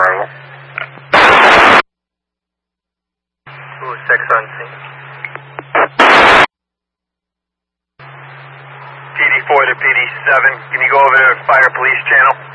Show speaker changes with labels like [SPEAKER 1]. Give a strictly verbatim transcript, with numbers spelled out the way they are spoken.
[SPEAKER 1] Charlie.
[SPEAKER 2] Ooh, six on scene. P D four to P D seven, can you go over to fire police channel?